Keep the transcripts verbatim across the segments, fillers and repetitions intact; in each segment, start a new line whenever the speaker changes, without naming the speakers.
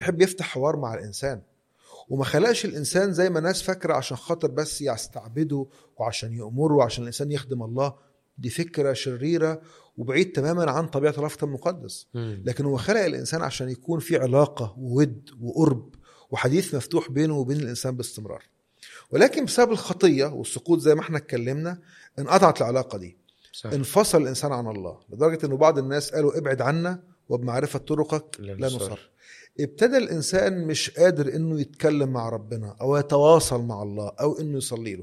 يحب يفتح حوار مع الإنسان، وما خلقش الإنسان زي ما ناس فاكرة عشان خاطر بس يستعبده وعشان يأمره وعشان الإنسان يخدم الله. دي فكرة شريرة وبعيد تماما عن طبيعة الله في المقدس. لكن هو خلق الإنسان عشان يكون في علاقة وود وقرب وحديث مفتوح بينه وبين الإنسان باستمرار. ولكن بسبب الخطية والسقوط زي ما احنا اتكلمنا انقطعت العلاقة دي. صح. انفصل الإنسان عن الله لدرجة أنه بعض الناس قالوا ابعد عنا وبمعرفة طرقك لا نصر. ابتدى الإنسان مش قادر أنه يتكلم مع ربنا أو يتواصل مع الله أو أنه يصلي له.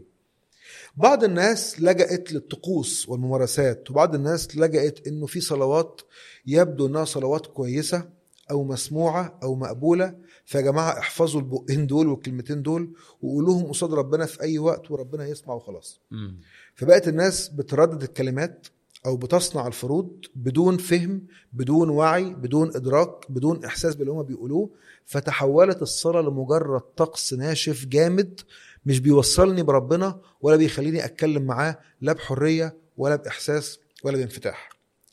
بعض الناس لجأت للطقوس والممارسات، وبعض الناس لجأت أنه في صلوات يبدو أنها صلوات كويسة أو مسموعة أو مقبولة، فيا جماعة احفظوا البقين دول والكلمتين دول وقولوهم قصاد ربنا في أي وقت وربنا يسمع وخلاص. م. فبقت الناس بتردد الكلمات أو بتصنع الفروض بدون فهم، بدون وعي، بدون إدراك، بدون إحساس باللي هم بيقولوه. فتحولت الصلاة لمجرد طقس ناشف جامد مش بيوصلني بربنا ولا بيخليني أتكلم معاه لا بحرية ولا بإحساس ولا بانفتاح.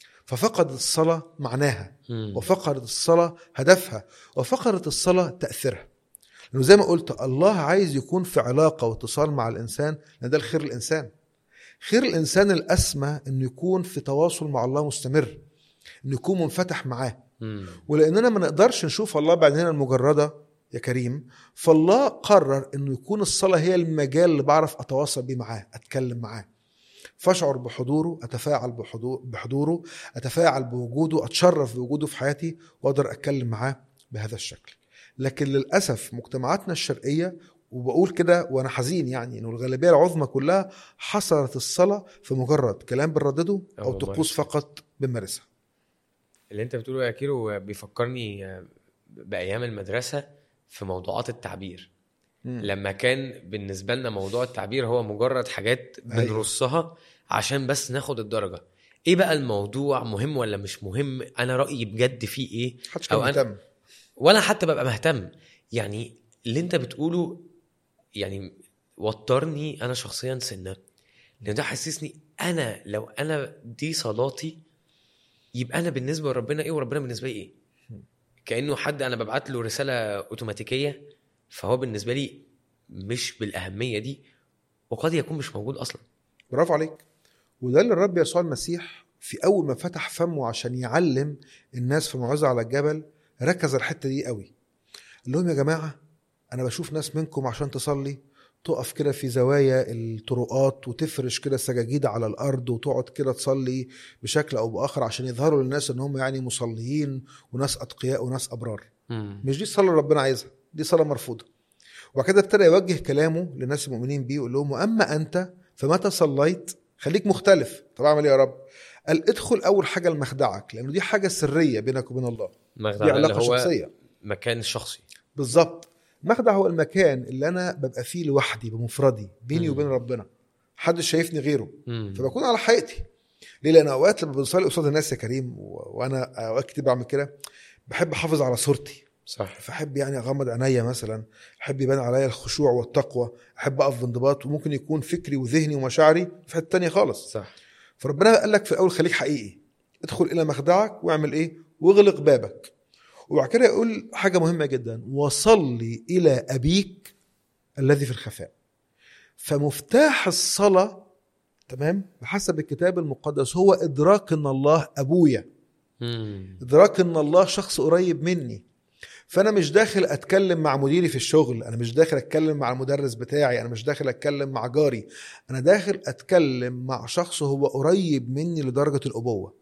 ففقدت الصلاة معناها، وفقدت الصلاة هدفها، وفقدت الصلاة تأثيرها. لأنه زي ما قلت الله عايز يكون في علاقة واتصال مع الإنسان، لأن ده الخير الإنسان. خير الإنسان الأسمى أنه يكون في تواصل مع الله مستمر، أنه يكون منفتح معاه. ولأننا ما نقدرش نشوف الله بعيننا المجردة يا كريم، فالله قرر أنه يكون الصلاة هي المجال اللي بعرف أتواصل بيه معاه، أتكلم معاه، فاشعر بحضوره، أتفاعل بحضوره، أتفاعل بوجوده، أتشرف بوجوده في حياتي، وأقدر أتكلم معاه بهذا الشكل. لكن للأسف مجتمعاتنا الشرقية، وبقول كده وأنا حزين يعني إنه الغالبية العظمى كلها حصرت الصلاة في مجرد كلام بنردده أو طقوس فقط بنمارسها.
اللي أنت بتقوله يا كيرو بيفكرني بأيام المدرسة في موضوعات التعبير. مم. لما كان بالنسبة لنا موضوع التعبير هو مجرد حاجات بنرصها عشان بس ناخد الدرجة. ايه بقى الموضوع مهم ولا مش مهم؟ انا رأيي بجد فيه ايه؟
او انا
ولا حتى ببقى مهتم. يعني اللي انت بتقوله يعني وترني انا شخصيا سنة، لان ده حسسني انا لو انا دي صلاتي يبقى انا بالنسبة لربنا ايه وربنا بالنسبة لي ايه. كأنه حد انا ببعت له رسالة اوتوماتيكية، فهو بالنسبة لي مش بالأهمية دي، وقد يكون مش موجود أصلا.
برافو عليك. وده اللي الرب يسوع المسيح في أول ما فتح فمه عشان يعلم الناس في موعظة على الجبل ركز الحتة دي قوي. قال لهم يا جماعة أنا بشوف ناس منكم عشان تصلي تقف كده في زوايا الطرقات وتفرش كده سجاجيد على الأرض وتقعد كده تصلي بشكل أو بآخر عشان يظهروا للناس إن هم يعني مصليين وناس أتقياء وناس أبرار. م. مش دي الصلاة اللي ربنا عايزها، دي صلاة مرفوضة. وكده ابتدى يوجه كلامه للناس المؤمنين بيه ويقول لهم وأما أنت فمتى صليت خليك مختلف. طب أعمل إيه يا رب؟ قال ادخل أول حاجة المخدعك، لأنه دي حاجة سرية بينك وبين الله، دي علاقة شخصية،
مكان شخصي.
بالضبط. المخدع هو المكان اللي أنا ببقى فيه لوحدي بمفردي بيني م. وبين ربنا، حد شايفني غيره، م. فبكون على حقيقتي. ليه؟ لأن أوقات لما بنصلي قصاد الناس يا كريم و... وأنا أوقات كتير بعمل كده بحب أحافظ على صورتي.
صح.
فحب يعني أغمض عينيا مثلا، أحب يبان عليا الخشوع والتقوى، أحب أقف بانضباط، وممكن يكون فكري وذهني ومشاعري في حتة تانية خالص.
صح.
فربنا قال لك في الأول خليك حقيقي، ادخل إلى مخدعك واعمل إيه؟ واغلق بابك. وبعد كده يقول حاجة مهمة جدا، وصلي إلى أبيك الذي في الخفاء. فمفتاح الصلاة تمام بحسب الكتاب المقدس هو إدراك أن الله أبويا، مم. إدراك أن الله شخص قريب مني. فأنا مش داخل أتكلم مع مديري في الشغل، أنا مش داخل أتكلم مع المدرس بتاعي، أنا مش داخل أتكلم مع جاري، أنا داخل أتكلم مع شخص هو قريب مني لدرجة الأبوة.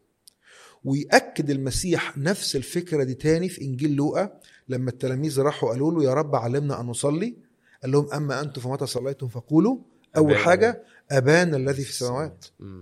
ويأكد المسيح نفس الفكرة دي تاني في إنجيل لوقا لما التلاميذ راحوا قالوا له يا رب علمنا أن نصلي. قال لهم أما أنتم فمتى صليتم فقولوا أول حاجة أبانا الذي في السماوات.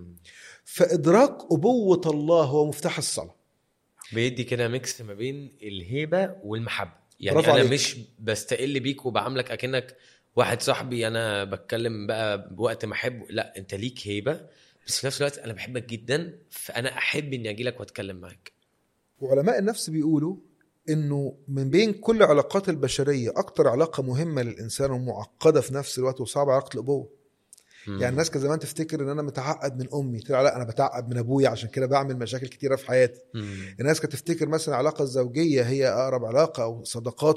فإدراك أبوة الله هو مفتاح الصلاة.
بيدي كده ميكس ما بين الهيبة والمحبة. يعني أنا عليك. مش بستقل بيك وبعملك أكنك واحد صاحبي أنا بتكلم بقى بوقت ما أحب، لا أنت ليك هيبة، بس في نفس الوقت أنا بحبك جدا، فأنا أحب إني أجيلك وأتكلم معك.
وعلماء النفس بيقولوا إنه من بين كل علاقات البشرية أكتر علاقة مهمة للإنسان ومعقدة في نفس الوقت وصعبة علاقة الأبوة. يعني الناس كزمان تفتكر ان انا متعقد من امي، تقول لا انا بتعقد من ابويا عشان كده بعمل مشاكل كتيره في حياتي. مم. الناس كانت تفتكر مثلا العلاقه الزوجيه هي اقرب علاقه او صداقات